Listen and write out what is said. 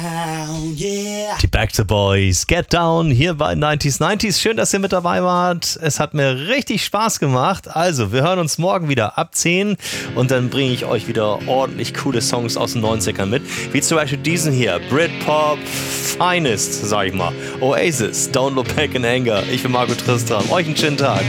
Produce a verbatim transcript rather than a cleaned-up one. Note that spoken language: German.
down, yeah. Die Backstreet Boys, Get Down, hier bei neunzig neunzig. Schön, dass ihr mit dabei wart. Es hat mir richtig Spaß gemacht. Also, wir hören uns morgen wieder ab zehn und dann bringe ich euch wieder ordentlich coole Songs aus den neunzigern mit. Wie zum Beispiel diesen hier, Britpop Finest, sag ich mal. Oasis, Don't Look Back in Anger. Ich bin Marco Tristram. Euch einen schönen Tag.